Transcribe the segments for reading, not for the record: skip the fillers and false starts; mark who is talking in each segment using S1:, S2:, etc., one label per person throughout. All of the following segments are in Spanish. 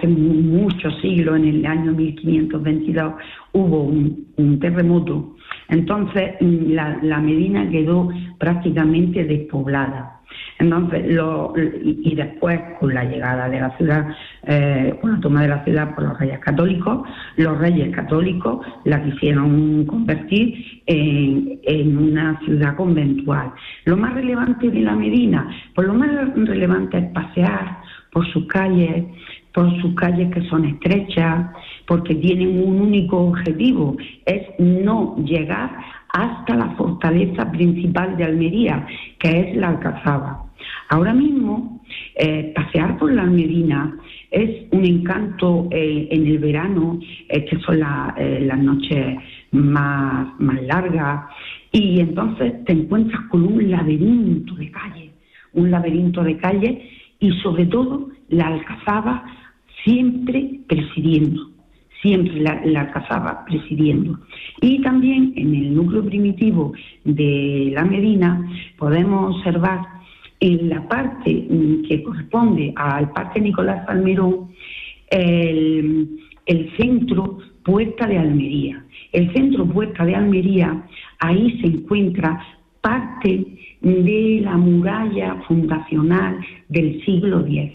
S1: hace muchos siglos, en el año 1522, hubo un terremoto. Entonces la Medina quedó prácticamente despoblada. Entonces, y después, con la llegada de la ciudad, con la toma de la ciudad por los reyes católicos la quisieron convertir en una ciudad conventual. Lo más relevante de la Medina, pues lo más relevante es pasear por sus calles que son estrechas, porque tienen un único objetivo, es no llegar hasta la fortaleza principal de Almería, que es la Alcazaba. Ahora mismo, pasear por la Medina es un encanto en el verano, que son las noches más largas, y entonces te encuentras con un laberinto de calles, y sobre todo la Alcazaba siempre presidiendo. La Alcazaba presidiendo. Y también en el núcleo primitivo de la Medina podemos observar en la parte que corresponde al Parque Nicolás Salmerón el centro Puerta de Almería. El centro Puerta de Almería, ahí se encuentra parte de la muralla fundacional del siglo X.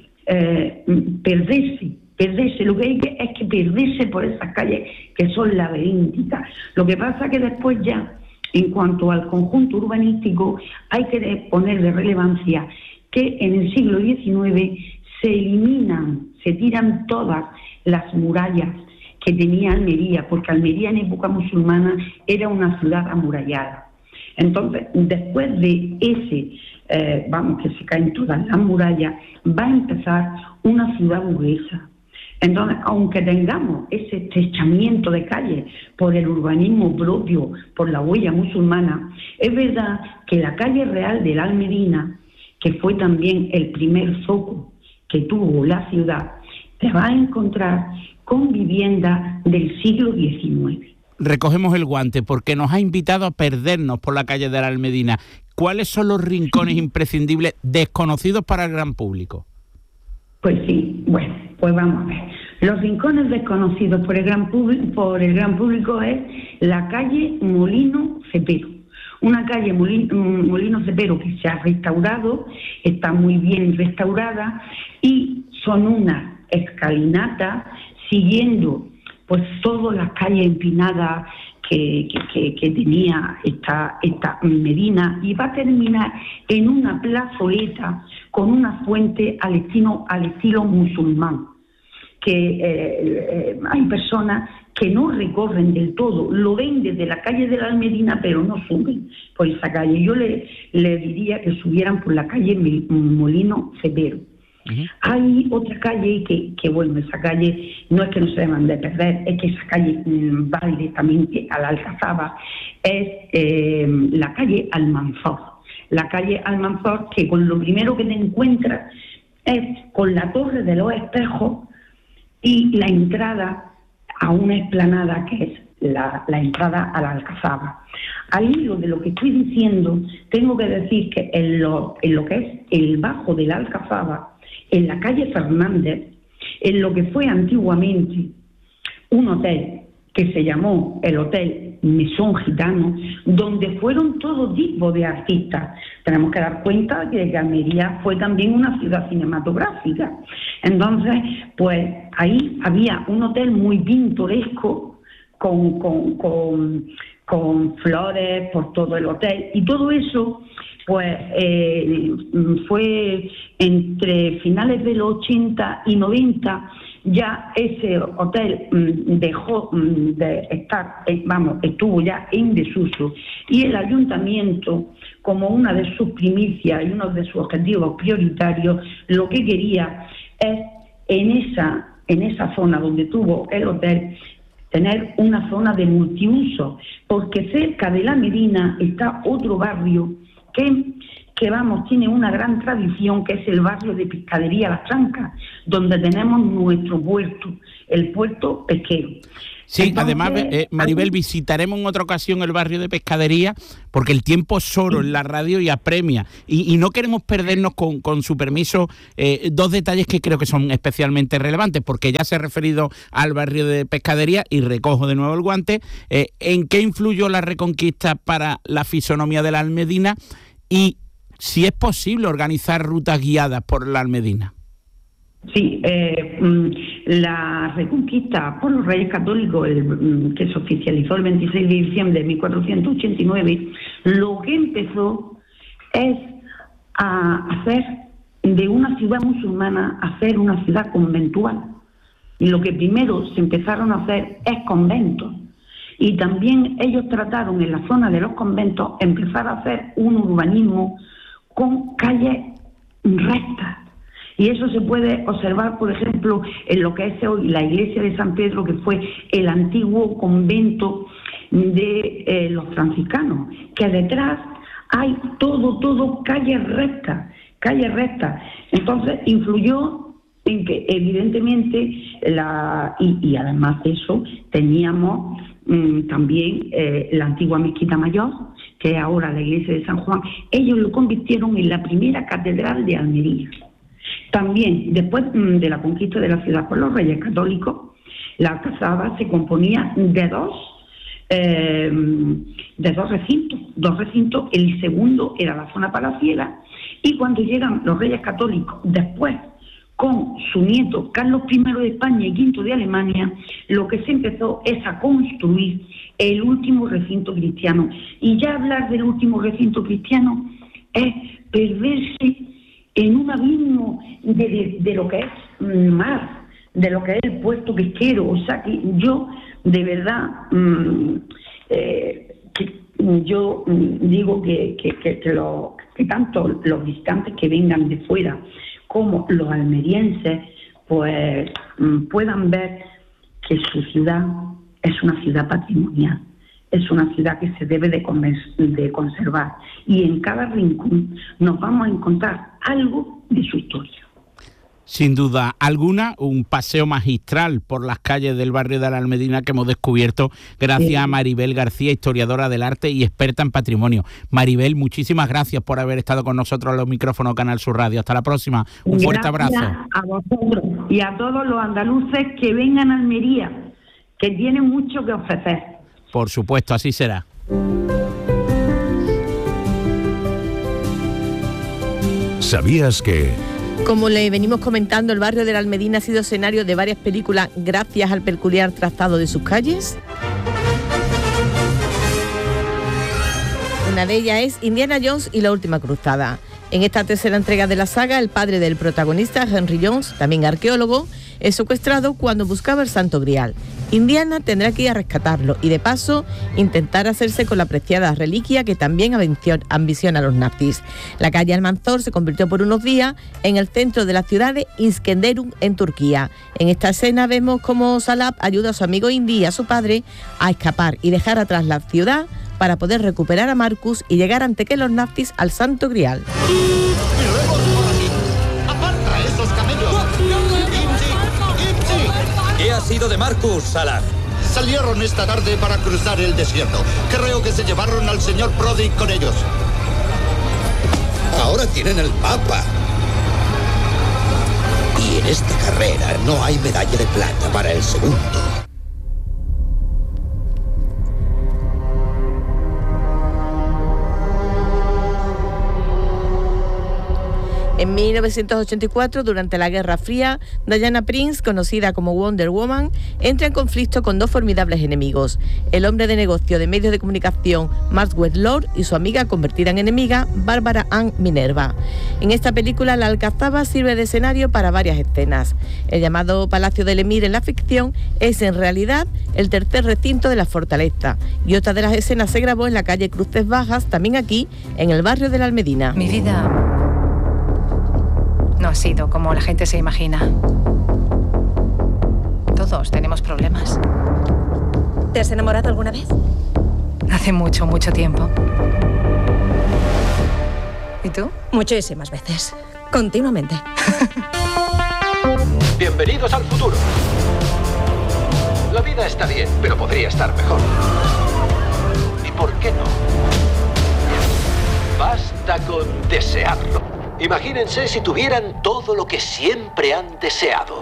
S1: Perderse, lo que hay es que perderse por esas calles que son laberínticas. Lo que pasa es que después ya, en cuanto al conjunto urbanístico, hay que poner de relevancia que en el siglo XIX se tiran todas las murallas que tenía Almería, porque Almería en época musulmana era una ciudad amurallada. Entonces, después de que se caen todas las murallas, va a empezar una ciudad burguesa. Entonces, aunque tengamos ese estrechamiento de calles por el urbanismo propio, por la huella musulmana, es verdad que la calle real de la Almedina, que fue también el primer foco que tuvo la ciudad, te va a encontrar con viviendas del siglo XIX.
S2: Recogemos el guante porque nos ha invitado a perdernos por la calle de la Almedina. ¿Cuáles son los rincones imprescindibles desconocidos para el gran público?
S1: Pues sí, bueno, pues vamos a ver. Los rincones desconocidos por el gran público es la calle Molino Cepero. Una calle Molino Cepero que se ha restaurado, está muy bien restaurada, y son unas escalinatas siguiendo pues todas las calles empinadas que tenía esta Medina, y va a terminar en una plazoleta con una fuente al estilo musulmán, que hay personas que no recorren del todo, lo ven desde la calle de la Almedina, pero no suben por esa calle. Yo le diría que subieran por la calle Molino Cepero. Uh-huh. Hay otra calle que bueno, esa calle no es que no se deban de perder, es que esa calle va directamente a la Alcazaba, es la calle Almanzor. La calle Almanzor, que con lo primero que te encuentras es con la Torre de los Espejos y la entrada a una explanada que es la entrada a la Alcazaba. Al hilo de lo que estoy diciendo, tengo que decir que en lo que es el bajo de la Alcazaba, en la calle Fernández, en lo que fue antiguamente un hotel que se llamó el Hotel Mesón Gitano, donde fueron todo tipo de artistas. Tenemos que dar cuenta de que Almería fue también una ciudad cinematográfica. Entonces, pues ahí había un hotel muy pintoresco con flores por todo el hotel, y todo eso pues fue entre finales de los 80 y 90. Ya ese hotel dejó de estar, estuvo ya en desuso, y el ayuntamiento, como una de sus primicias y uno de sus objetivos prioritarios, lo que quería es en esa zona donde tuvo el hotel tener una zona de multiuso, porque cerca de la Medina está otro barrio que tiene una gran tradición, que es el barrio de Pescadería Las Trancas, donde tenemos nuestro puerto, el puerto pesquero.
S2: Sí,
S1: entonces,
S2: además, Maribel, visitaremos en otra ocasión el barrio de Pescadería, porque el tiempo es oro en la radio y apremia. Y no queremos perdernos, con su permiso, dos detalles que creo que son especialmente relevantes, porque ya se ha referido al barrio de Pescadería y recojo de nuevo el guante. ¿En qué influyó la Reconquista para la fisonomía de la Almedina? Y si es posible organizar rutas guiadas por la Almedina.
S1: Sí, la Reconquista por los Reyes Católicos, que se oficializó el 26 de diciembre de 1489, lo que empezó es a hacer de una ciudad musulmana, hacer una ciudad conventual. Y lo que primero se empezaron a hacer es conventos. Y también ellos trataron en la zona de los conventos empezar a hacer un urbanismo con calles rectas. Y eso se puede observar, por ejemplo, en lo que es hoy la iglesia de San Pedro, que fue el antiguo convento de los franciscanos, que detrás hay todo calles rectas. Entonces influyó en que evidentemente y además de eso teníamos también la antigua Mezquita Mayor, que es ahora la iglesia de San Juan. Ellos lo convirtieron en la primera catedral de Almería. También, después de la conquista de la ciudad por los Reyes Católicos, la calzada se componía de dos recintos. El segundo era la zona palaciega, y cuando llegan los Reyes Católicos, después con su nieto Carlos I de España y V de Alemania, lo que se empezó es a construir el último recinto cristiano. Y ya hablar del último recinto cristiano es perderse en un abismo de lo que es mar, de lo que es el puerto pesquero. O sea que yo, de verdad, yo digo que tanto los visitantes que vengan de fuera como los almerienses, pues puedan ver que su ciudad es una ciudad patrimonial. Es una ciudad que se debe de conservar, y en cada rincón nos vamos a encontrar algo de su historia.
S2: Sin duda alguna, un paseo magistral por las calles del barrio de la Almedina que hemos descubierto gracias a Maribel García, historiadora del arte y experta en patrimonio. Maribel, muchísimas gracias por haber estado con nosotros en los micrófonos Canal Sur Radio. Hasta la próxima. Un fuerte abrazo.
S1: A vosotros y a todos los andaluces que vengan a Almería, que tienen mucho que ofrecer.
S2: Por supuesto, así será.
S3: ¿Sabías que...?
S4: Como le venimos comentando, el barrio de la Almedina ha sido escenario de varias películas gracias al peculiar trazado de sus calles? Una de ellas es Indiana Jones y la última cruzada. En esta tercera entrega de la saga, el padre del protagonista, Henry Jones, también arqueólogo, es secuestrado cuando buscaba el Santo Grial. Indiana tendrá que ir a rescatarlo y, de paso, intentar hacerse con la preciada reliquia que también ambiciona a los nazis. La calle Almanzor se convirtió por unos días en el centro de la ciudad de Iskenderun, en Turquía. En esta escena vemos cómo Salap ayuda a su amigo Indy y a su padre a escapar y dejar atrás la ciudad para poder recuperar a Marcus y llegar ante que los nazis al Santo Grial.
S5: ¿Qué ha sido de Marcus, Salak?
S6: Salieron esta tarde para cruzar el desierto. Creo que se llevaron al señor Prodi con ellos.
S5: Ahora tienen el Papa. Y en esta carrera no hay medalla de plata para el segundo.
S4: En 1984, durante la Guerra Fría, Diana Prince, conocida como Wonder Woman, entra en conflicto con dos formidables enemigos: el hombre de negocio de medios de comunicación Maxwell Lord y su amiga convertida en enemiga, Bárbara Ann Minerva. En esta película, la Alcazaba sirve de escenario para varias escenas. El llamado Palacio del Emir en la ficción es en realidad el tercer recinto de la fortaleza, y otra de las escenas se grabó en la calle Cruces Bajas, también aquí, en el barrio de la Almedina.
S7: Mi vida no ha sido como la gente se imagina. Todos tenemos problemas.
S8: ¿Te has enamorado alguna vez?
S7: Hace mucho, mucho tiempo. ¿Y tú?
S8: Muchísimas veces. Continuamente.
S9: Bienvenidos al futuro. La vida está bien, pero podría estar mejor. ¿Y por qué no? Basta con desearlo. Imagínense si tuvieran todo lo que siempre han deseado.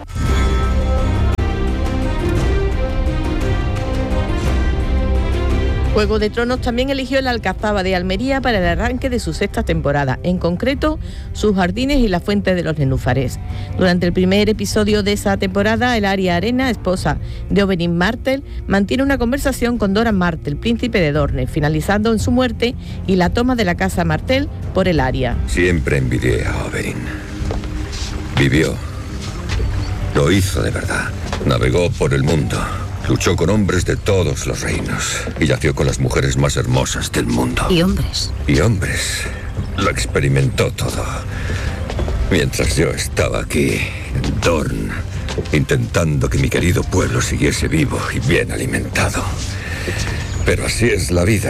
S4: Juego de Tronos también eligió la Alcazaba de Almería para el arranque de su 6ª temporada, en concreto sus jardines y la fuente de los nenúfares. Durante el primer episodio de esa temporada, Elaria Arena, esposa de Oberyn Martell, mantiene una conversación con Doran Martell, príncipe de Dorne, finalizando en su muerte y la toma de la casa Martell por Elaria.
S3: Siempre envidié a Oberyn. Vivió. Lo hizo de verdad. Navegó por el mundo. Luchó con hombres de todos los reinos y yació con las mujeres más hermosas del mundo.
S8: ¿Y hombres?
S3: Y hombres. Lo experimentó todo. Mientras yo estaba aquí, en Dorne, intentando que mi querido pueblo siguiese vivo y bien alimentado. Pero así es la vida.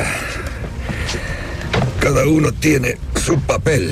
S3: Cada uno tiene su papel.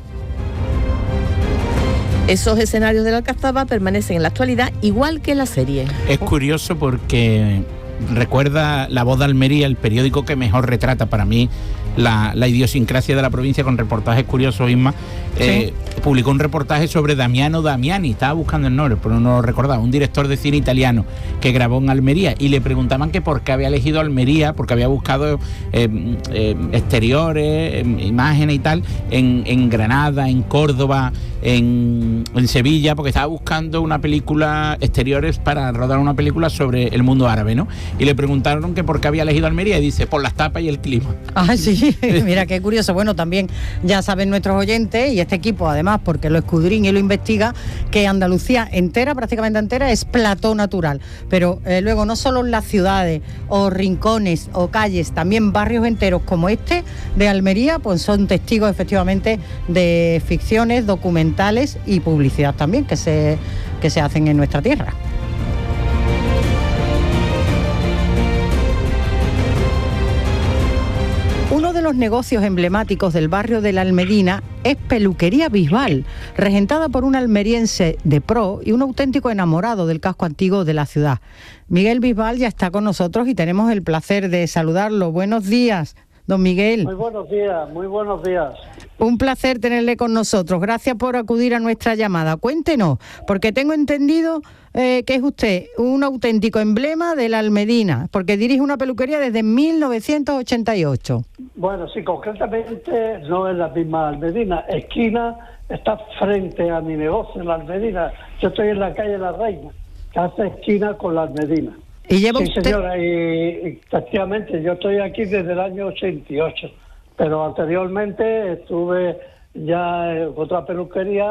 S4: Esos escenarios de la Alcazaba permanecen en la actualidad igual que en la serie.
S2: Es curioso porque recuerda La Voz de Almería, el periódico que mejor retrata para mí la idiosincrasia de la provincia, con reportajes curiosos. Isma publicó un reportaje sobre Damiano Damiani, estaba buscando el nombre pero no lo recordaba, un director de cine italiano que grabó en Almería, y le preguntaban que por qué había elegido Almería, porque había buscado exteriores, imágenes y tal en Granada, en Córdoba, en Sevilla, porque estaba buscando una película, exteriores para rodar una película sobre el mundo árabe, ¿no? Y le preguntaron que por qué había elegido Almería, y dice, por las tapas y el clima.
S10: Ah, sí, mira qué curioso. Bueno, también ya saben nuestros oyentes, y este equipo además, porque lo escudriña y lo investiga, que Andalucía entera, prácticamente entera, es plató natural. Pero luego no solo en las ciudades o rincones o calles, también barrios enteros como este de Almería, pues son testigos efectivamente de ficciones, documentales y publicidad también que se hacen en nuestra tierra. Uno de los negocios emblemáticos del barrio de la Almedina es Peluquería Bisbal, regentada por un almeriense de pro y un auténtico enamorado del casco antiguo de la ciudad. Miguel Bisbal ya está con nosotros y tenemos el placer de saludarlo. Buenos días, don Miguel.
S11: Muy buenos días, muy buenos días.
S10: Un placer tenerle con nosotros. Gracias por acudir a nuestra llamada. Cuéntenos, porque tengo entendido que es usted un auténtico emblema de la Almedina, porque dirige una peluquería desde 1988.
S11: Bueno, sí, concretamente no es la misma Almedina. Esquina está frente a mi negocio, la Almedina. Yo estoy en la calle La Reina, que hace esquina con la Almedina.
S10: ¿Y lleva
S11: sí,
S10: usted?
S11: Señora, y efectivamente yo estoy aquí desde el año 88, pero anteriormente estuve ya en otra peluquería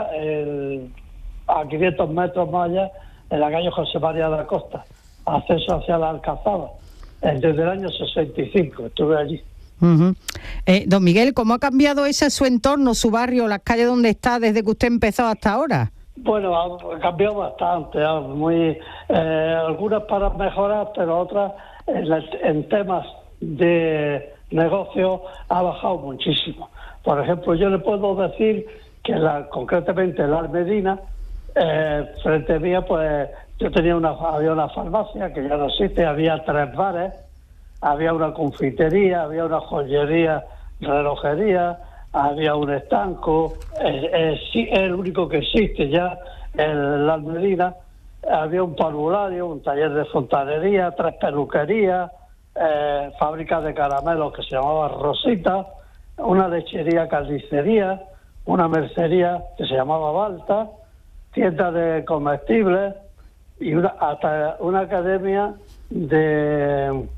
S11: a 500 metros más allá, en la calle José María de la Costa, acceso hacia la Alcazaba. Desde el año 65 estuve allí.
S10: Uh-huh. Don Miguel, ¿cómo ha cambiado ese su entorno, su barrio, las calles donde está desde que usted empezó hasta ahora?
S11: Bueno, ha cambiado bastante, algunas para mejorar, pero otras en temas de negocio ha bajado muchísimo. Por ejemplo, yo le puedo decir que concretamente la Almedina, frente mía, pues yo había una farmacia que ya no existe, había 3 bares, había una confitería, había una joyería, relojería, había un estanco, es el único que existe ya en la Almedina. Había un parvulario, un taller de fontanería, 3 peluquerías, fábricas de caramelos que se llamaba Rosita, una lechería carnicería, una mercería que se llamaba Balta, tiendas de comestibles y hasta una academia de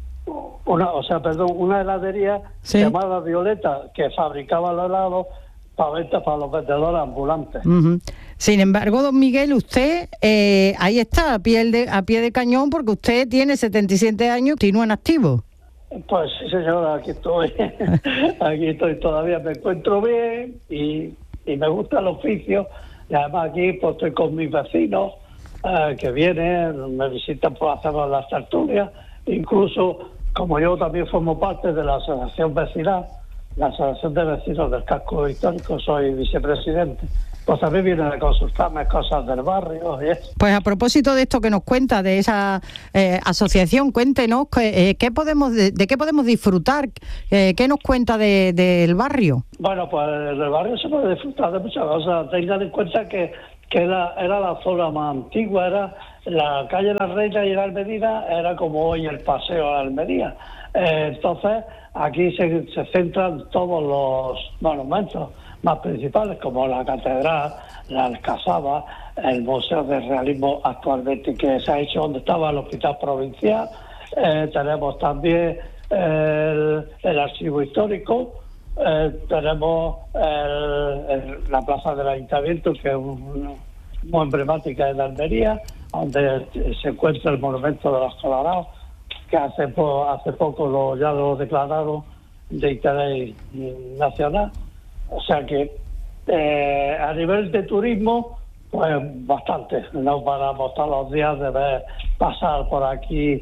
S11: una heladería llamada Violeta, que fabricaba los helados para venta para los vendedores ambulantes.
S10: Uh-huh. Sin embargo, don Miguel, usted ahí está, a pie de cañón, porque usted tiene 77 años y continúa en activo.
S11: Pues sí, señora, aquí estoy. Aquí estoy, todavía me encuentro bien y me gusta el oficio. Y además aquí pues estoy con mis vecinos que vienen, me visitan por hacer las tertulias. Incluso, como yo también formo parte de la asociación vecinal, la Asociación de Vecinos del Casco Histórico, soy vicepresidente. Pues también vienen a consultarme cosas del barrio y eso.
S10: Pues a propósito de esto que nos cuenta, de esa asociación, cuéntenos de qué podemos disfrutar, qué nos cuenta del barrio.
S11: Bueno, pues del barrio se puede disfrutar de muchas cosas. Tengan en cuenta que era la zona más antigua, era la calle La Reina y la Almería, era como hoy el paseo a Almería. Entonces, aquí se centran todos los monumentos más principales, como la catedral, la Alcazaba, el Museo de Realismo actualmente que se ha hecho donde estaba el Hospital Provincial. Tenemos también el Archivo Histórico, tenemos la Plaza del Ayuntamiento, que es muy emblemática en Almería, donde se encuentra el Monumento de los Colorados, que hace poco ya lo declararon de interés nacional. O sea que a nivel de turismo, pues bastante. No paramos todos los días de ver pasar por aquí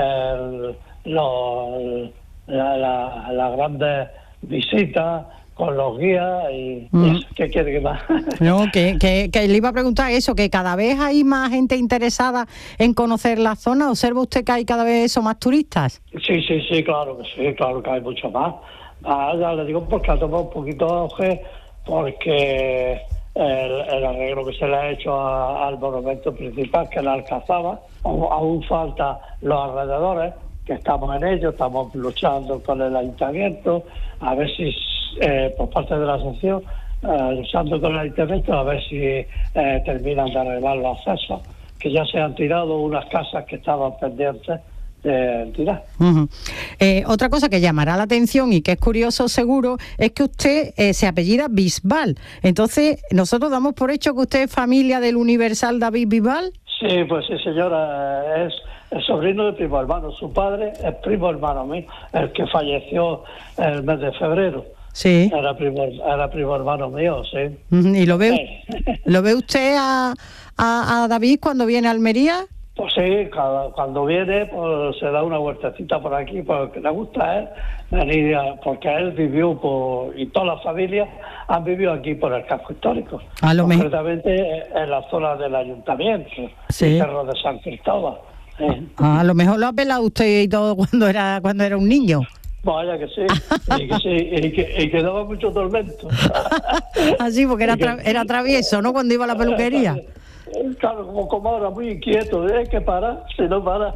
S11: las grandes visitas con los guías y eso. ¿Qué quiere que más?
S10: No, que le iba a preguntar eso, que cada vez hay más gente interesada en conocer la zona. ¿Observa usted que hay cada vez más turistas?
S11: Sí, claro que hay mucho más. Ya le digo porque ha tomado un poquito de auge, porque el arreglo que se le ha hecho al monumento principal, que es la Alcazaba, aún falta los alrededores, que estamos en ello, estamos luchando con el ayuntamiento, a ver si por parte de la asociación, luchando con el ayuntamiento, a ver si terminan de arreglar los accesos, que ya se han tirado unas casas que estaban pendientes de tirar.
S10: Otra cosa que llamará la atención y que es curioso seguro es que usted se apellida Bisbal. Entonces, nosotros damos por hecho que usted es familia del universal David Bisbal.
S11: Sí, pues sí, señora, es el sobrino de primo hermano. Su padre es primo hermano mío, el que falleció el mes de febrero.
S10: Sí.
S11: Era primo hermano mío, sí.
S10: ¿Y lo ve usted a David cuando viene a Almería?
S11: Pues sí, cuando viene, pues se da una vueltecita por aquí, porque le gusta venir, porque él vivió y todas las familias han vivido aquí por el casco histórico, concretamente en la zona del ayuntamiento,
S10: sí.
S11: El Cerro de San Cristóbal.
S10: A lo mejor lo ha pelado usted y todo cuando era un niño.
S11: Vaya que sí, y que daba mucho tormento.
S10: Así, porque era travieso, ¿no? Cuando iba a la peluquería.
S11: Claro, como ahora, muy inquieto, que para, si no para.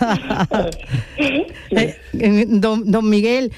S10: Don Miguel,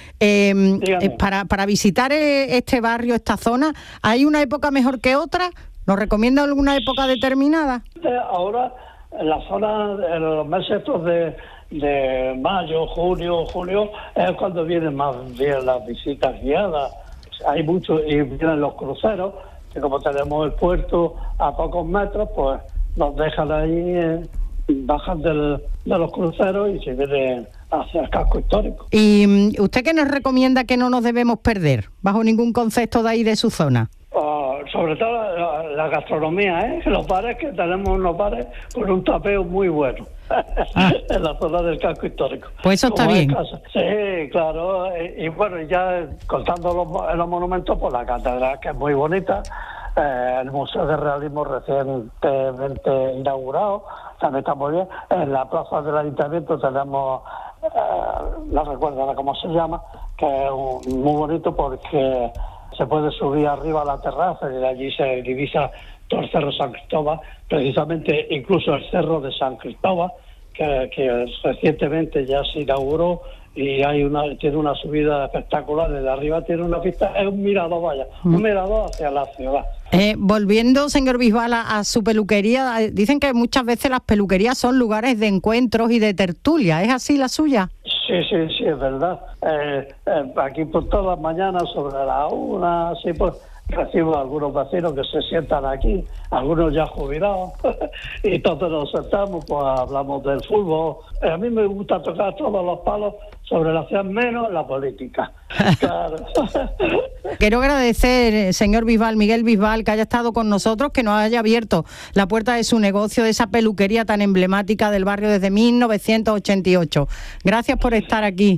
S10: para visitar este barrio, esta zona, ¿hay una época mejor que otra? ¿Nos recomienda alguna época determinada?
S11: Ahora, en la zona, en los meses estos de mayo, junio, julio, es cuando vienen más bien las visitas guiadas. Hay muchos, y vienen los cruceros, que como tenemos el puerto a pocos metros, pues nos dejan ahí, bajan de los cruceros y se vienen hacia el casco histórico.
S10: ¿Y usted qué nos recomienda que no nos debemos perder, bajo ningún concepto de ahí de su zona?
S11: Sobre todo la gastronomía, los bares, que tenemos unos bares con un tapeo muy bueno en la zona del casco histórico.
S10: Pues eso está bien.
S11: Sí, claro. Y bueno, ya contando los monumentos, pues la catedral, que es muy bonita, el Museo de Realismo recientemente inaugurado, también está muy bien. En la plaza del ayuntamiento tenemos, no recuerdo ahora cómo se llama, que es muy bonito porque se puede subir arriba a la terraza y de allí se divisa todo el Cerro San Cristóbal, precisamente incluso el Cerro de San Cristóbal, que recientemente ya se inauguró y tiene una subida espectacular. Desde arriba tiene una pista, es un mirador, un mirador hacia la ciudad.
S10: Volviendo, señor Bisbal, a su peluquería, dicen que muchas veces las peluquerías son lugares de encuentros y de tertulia. ¿Es así la suya?
S11: Sí, es verdad. Aquí por todas las mañanas, sobre la 1, así pues, recibo a algunos vecinos que se sientan aquí, algunos ya jubilados, y todos nos sentamos, pues hablamos del fútbol. A mí me gusta tocar todos los palos sobre la ciudad, menos la política. Claro.
S10: Quiero agradecer, señor Bisbal, Miguel Bisbal, que haya estado con nosotros, que nos haya abierto la puerta de su negocio, de esa peluquería tan emblemática del barrio desde 1988. Gracias por estar aquí.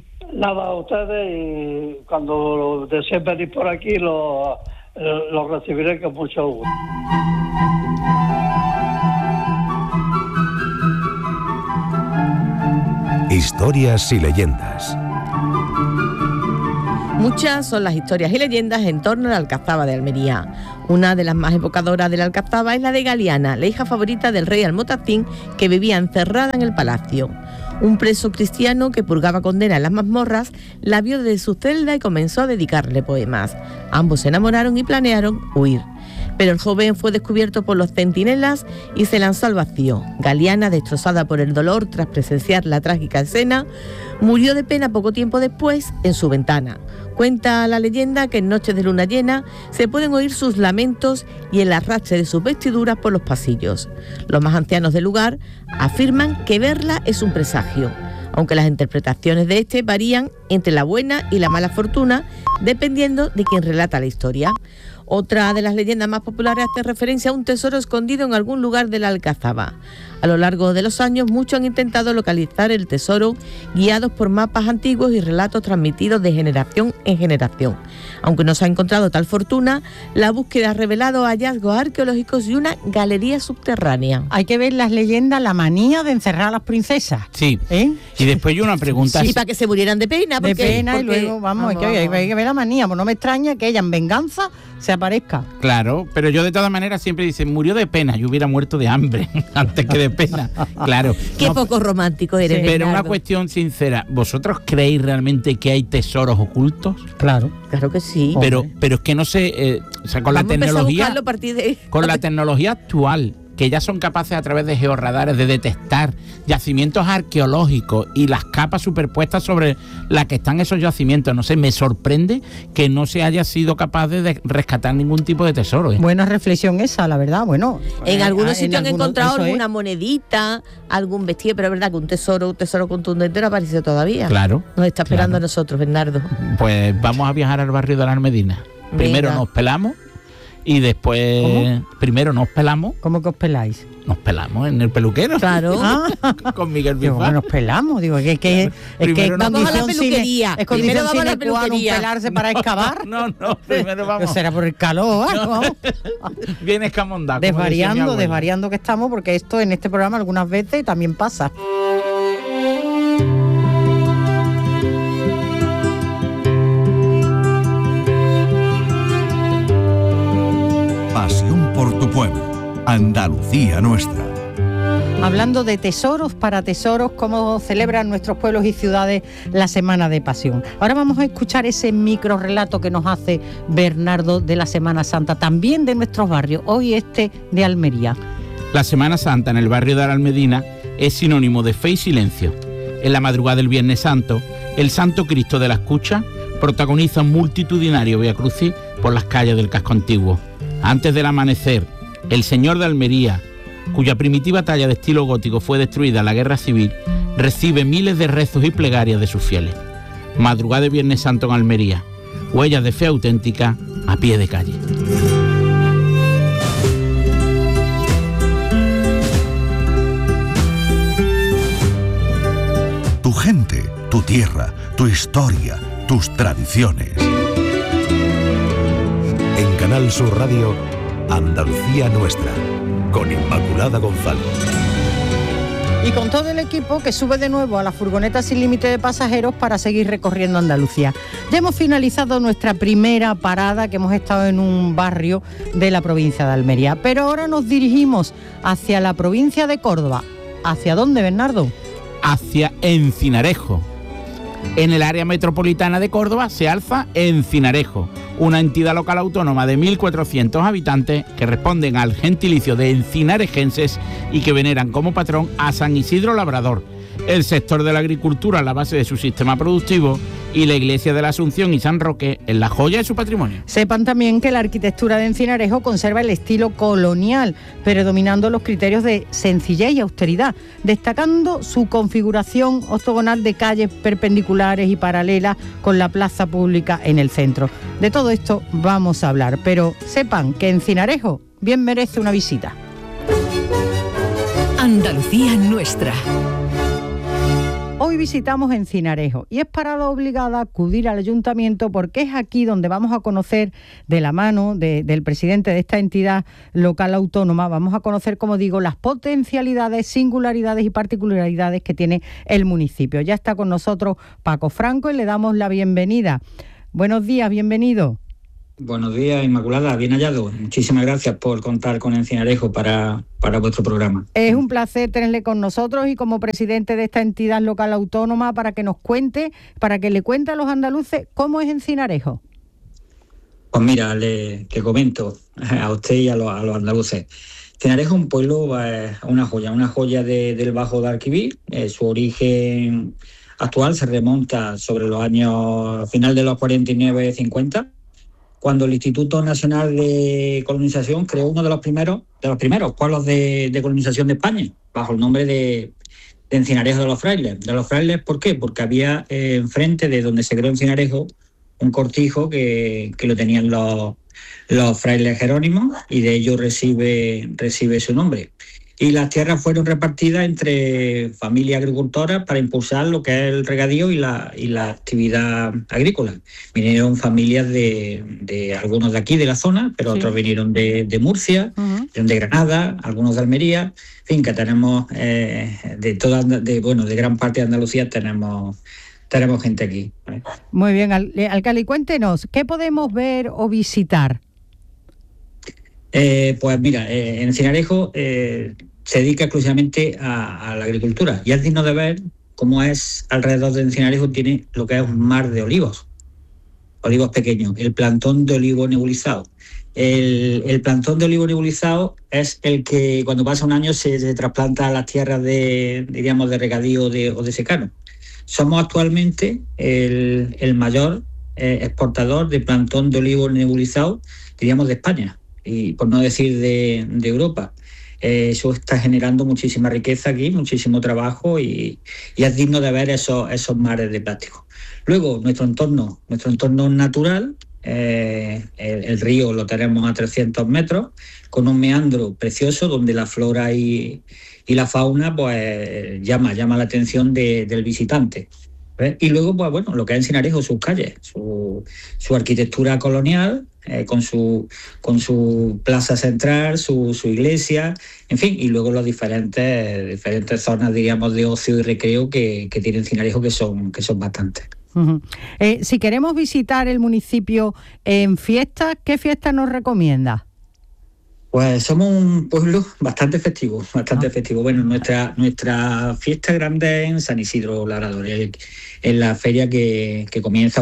S11: nada a ustedes, y cuando deseen venir por aquí lo recibiré con mucho gusto.
S12: Historias y leyendas.
S4: Muchas son las historias y leyendas en torno a la Alcazaba de Almería. Una de las más evocadoras de la Alcazaba es la de Galiana, la hija favorita del rey Almotacín, que vivía encerrada en el palacio. Un preso cristiano que purgaba condena en las mazmorras la vio desde su celda y comenzó a dedicarle poemas. Ambos se enamoraron y planearon huir. Pero el joven fue descubierto por los centinelas y se lanzó al vacío. Galiana, destrozada por el dolor tras presenciar la trágica escena, murió de pena poco tiempo después en su ventana. Cuenta la leyenda que en noches de luna llena se pueden oír sus lamentos y el arrastre de sus vestiduras por los pasillos. Los más ancianos del lugar afirman que verla es un presagio, aunque las interpretaciones de este varían entre la buena y la mala fortuna, dependiendo de quien relata la historia. Otra de las leyendas más populares hace referencia a un tesoro escondido en algún lugar de la Alcazaba. A lo largo de los años, muchos han intentado localizar el tesoro, guiados por mapas antiguos y relatos transmitidos de generación en generación. Aunque no se ha encontrado tal fortuna, la búsqueda ha revelado hallazgos arqueológicos y una galería subterránea.
S10: Hay que ver las leyendas, la manía de encerrar a las princesas.
S2: Sí. Y después yo una pregunta.
S4: Sí, para que se murieran de pena.
S10: De pena, y luego, hay que ver la manía. Pues no me extraña que ella en venganza se aparezca.
S2: Claro, pero yo de todas maneras siempre dicen, murió de pena, yo hubiera muerto de hambre antes que de pena. Claro.
S4: Qué poco romántico eres,
S2: sí. Pero
S4: Bernardo.
S2: una cuestión sincera, ¿vosotros creéis realmente que hay tesoros ocultos?
S10: Claro.
S4: Claro que sí.
S2: Pero es que no sé, o sea, con la tecnología, con la tecnología actual, que ya son capaces a través de georradares de detectar yacimientos arqueológicos y las capas superpuestas sobre las que están esos yacimientos. No sé, me sorprende que no se haya sido capaz de rescatar ningún tipo de tesoro.
S10: Buena reflexión esa, la verdad. Bueno,
S4: en algunos sitios han encontrado alguna monedita, algún vestido, pero es verdad que un tesoro contundente no aparece todavía.
S2: Claro.
S4: Nos está esperando a nosotros, Bernardo.
S2: Pues vamos a viajar al barrio de la Almedina. Primero nos pelamos. Y después, ¿cómo? Primero nos pelamos.
S10: ¿Cómo que os peláis?
S2: Nos pelamos en el peluquero.
S4: Claro.
S2: Con Miguel Bifá.
S10: Bueno, nos pelamos, digo, es que
S4: vamos a la peluquería.
S10: Es condición sine qua non pelarse para excavar.
S2: No, primero vamos.
S10: Será por el calor, vamos.
S2: Bien escamondado.
S10: Desvariando que estamos, porque esto en este programa algunas veces también pasa.
S12: Pasión por tu pueblo, Andalucía nuestra.
S10: Hablando de tesoros para tesoros, cómo celebran nuestros pueblos y ciudades la Semana de Pasión. Ahora vamos a escuchar ese micro relato que nos hace Bernardo de la Semana Santa, también de nuestros barrios, hoy de Almería.
S2: La Semana Santa en el barrio de la Almedina es sinónimo de fe y silencio. En la madrugada del Viernes Santo, el Santo Cristo de la Escucha protagoniza un multitudinario Vía Crucis por las calles del casco antiguo. Antes del amanecer, el Señor de Almería, cuya primitiva talla de estilo gótico fue destruida en la Guerra Civil, recibe miles de rezos y plegarias de sus fieles. Madrugada de Viernes Santo en Almería, huellas de fe auténtica a pie de calle.
S12: Tu gente, tu tierra, tu historia, tus tradiciones. En Canal Sur Radio, Andalucía Nuestra, con Inmaculada González.
S10: Y con todo el equipo que sube de nuevo a la furgoneta sin límite de pasajeros para seguir recorriendo Andalucía. Ya hemos finalizado nuestra primera parada, que hemos estado en un barrio de la provincia de Almería. Pero ahora nos dirigimos hacia la provincia de Córdoba. ¿Hacia dónde, Bernardo?
S2: Hacia Encinarejo. En el área metropolitana de Córdoba se alza Encinarejo, una entidad local autónoma de 1.400 habitantes que responden al gentilicio de encinarejenses y que veneran como patrón a San Isidro Labrador. El sector de la agricultura es la base de su sistema productivo y la iglesia de la Asunción y San Roque es la joya de su patrimonio.
S10: Sepan también que la arquitectura de Encinarejo conserva el estilo colonial, predominando los criterios de sencillez y austeridad, destacando su configuración octogonal de calles perpendiculares y paralelas con la plaza pública en el centro. De todo esto vamos a hablar, pero sepan que Encinarejo bien merece una visita.
S13: Andalucía Nuestra.
S10: Hoy Hoy visitamos Encinarejo y es parada obligada acudir al ayuntamiento porque es aquí donde vamos a conocer, de la mano del presidente de esta entidad local autónoma, vamos a conocer, como digo, las potencialidades, singularidades y particularidades que tiene el municipio. Ya está con nosotros Paco Franco y le damos la bienvenida. Buenos días, bienvenido.
S13: Buenos días, Inmaculada, bien hallado. Muchísimas gracias por contar con Encinarejo para vuestro programa.
S10: Es un placer tenerle con nosotros y como presidente de esta entidad local autónoma para que nos cuente, para que le cuente a los andaluces cómo es Encinarejo.
S13: Pues mira, le comento a usted y a los andaluces. Encinarejo es un pueblo, una joya del Bajo Guadalquivir. Su origen actual se remonta sobre los años final de los 49-50. Cuando el Instituto Nacional de Colonización creó uno de los primeros pueblos de colonización de España, bajo el nombre de Encinarejo de los Frailes. ¿De los Frailes por qué? Porque había enfrente de donde se creó Encinarejo un cortijo que lo tenían los frailes jerónimos y de ello recibe su nombre. Y las tierras fueron repartidas entre familias agricultoras para impulsar lo que es el regadío y la actividad agrícola. Vinieron familias de algunos de aquí, de la zona, pero otros vinieron de Murcia, de Granada, algunos de Almería. En fin, que tenemos de gran parte de Andalucía tenemos gente aquí.
S10: Muy bien, alcalde, cuéntenos, ¿qué podemos ver o visitar?
S13: Pues mira, en Encinarejo se dedica exclusivamente a la agricultura y es digno de ver cómo es alrededor de Encinarejo, tiene lo que es un mar de olivos pequeños, el plantón de olivo nebulizado. El plantón de olivo nebulizado es el que cuando pasa un año se trasplanta a las tierras de regadío o de secano. Somos actualmente el mayor exportador de plantón de olivo nebulizado, diríamos, de España, y por no decir de Europa. Eso está generando muchísima riqueza aquí, muchísimo trabajo y es digno de ver esos mares de plástico. Luego, nuestro entorno natural, el río lo tenemos a 300 metros, con un meandro precioso donde la flora y la fauna pues llama la atención del visitante. ¿Ves? Y luego, pues bueno, lo que es Encinarejo, sus calles, su arquitectura colonial, con su plaza central, su iglesia, en fin, y luego las diferentes zonas, diríamos, de ocio y recreo que tiene Encinarejo, que son bastantes.
S10: Uh-huh. Si queremos visitar el municipio en fiestas, ¿qué fiestas nos recomienda?
S13: Pues somos un pueblo bastante festivo. Bueno, nuestra fiesta grande es en San Isidro Labrador, en la feria que comienza,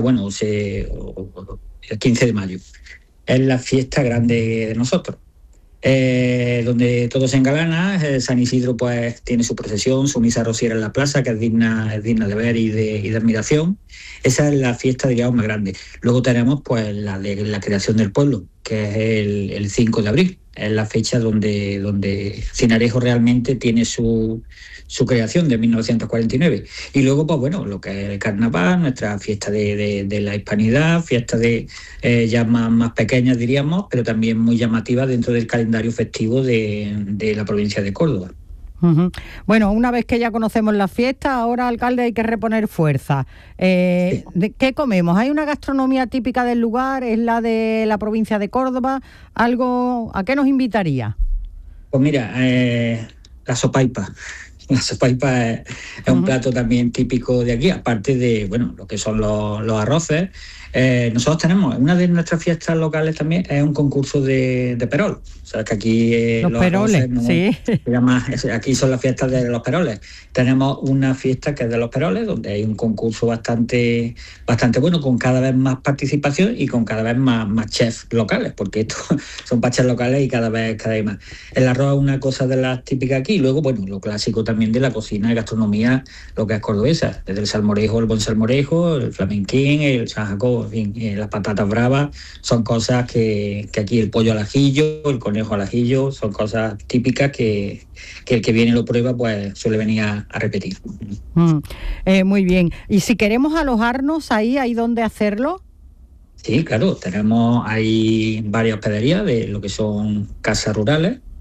S13: el 15 de mayo. Es la fiesta grande de nosotros, donde todo se engalana. San Isidro pues tiene su procesión, su misa rociera en la plaza, que es digna de ver y de admiración. Esa es la fiesta, digamos, más grande. Luego tenemos pues la de la creación del pueblo, que es el 5 de abril. Es la fecha donde Encinarejo realmente tiene su creación, de 1949. Y luego, pues bueno, lo que es el carnaval, nuestra fiesta de la hispanidad, fiestas ya más pequeñas, diríamos, pero también muy llamativas dentro del calendario festivo de la provincia de Córdoba.
S10: Uh-huh. Bueno, una vez que ya conocemos la fiesta, ahora, alcalde, hay que reponer fuerza. Sí. ¿Qué comemos? ¿Hay una gastronomía típica del lugar? ¿Es la de la provincia de Córdoba? ¿A qué nos invitaría?
S13: Pues mira, la sopaipa. La sopaipa es un plato también típico de aquí, aparte de lo que son los arroces. Nosotros tenemos, una de nuestras fiestas locales también es un concurso de perol. O sea, que aquí
S10: los peroles, sí.
S13: Aquí son las fiestas de los peroles. Tenemos una fiesta que es de los peroles, donde hay un concurso bastante bueno, con cada vez más participación y con cada vez más chefs locales, porque estos son chefs locales y cada vez más. El arroz es una cosa de las típicas aquí, y luego, lo clásico también de la cocina y gastronomía, lo que es cordobesa, desde el salmorejo, el buen salmorejo, el flamenquín, el San Jacobo, en fin, las patatas bravas, son cosas que aquí, el pollo al ajillo, el conejo al ajillo, son cosas típicas que el que viene y lo prueba pues suele venir a repetir.
S10: Muy bien. ¿Y si queremos alojarnos ahí, hay dónde hacerlo?
S13: Sí, claro, hay varias hospederías de lo que son casas rurales,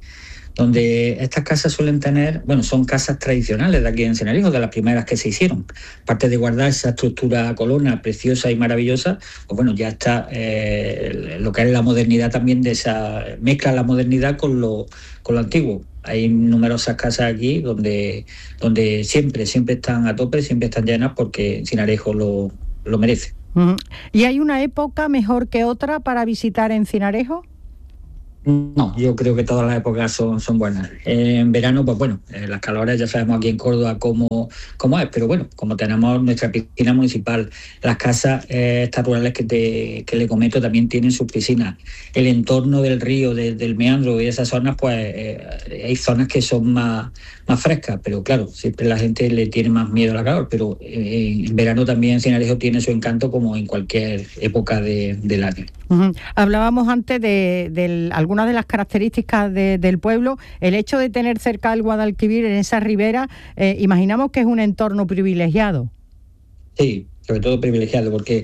S13: donde estas casas suelen tener, bueno, son casas tradicionales de aquí en Encinarejo, de las primeras que se hicieron. Aparte de guardar esa estructura colona preciosa y maravillosa, pues bueno, ya está lo que es la modernidad también, de esa mezcla la modernidad con lo antiguo. Hay numerosas casas aquí donde siempre están a tope, siempre están llenas, porque Encinarejo lo merece.
S10: ¿Y hay una época mejor que otra para visitar Encinarejo?
S13: No, yo creo que todas las épocas son buenas. En verano, pues bueno, las calores ya sabemos aquí en Córdoba cómo es, pero bueno, como tenemos nuestra piscina municipal, las casas estas rurales que le comento también tienen sus piscinas. El entorno del río, del meandro y esas zonas, pues hay zonas que son más frescas, pero claro, siempre la gente le tiene más miedo a la calor, pero en verano también Encinarejo tiene su encanto, como en cualquier época del año.
S10: Hablábamos antes de algunas de las características del pueblo. El hecho de tener cerca el Guadalquivir, en esa ribera, imaginamos que es un entorno privilegiado.
S13: Sí, sobre todo privilegiado, porque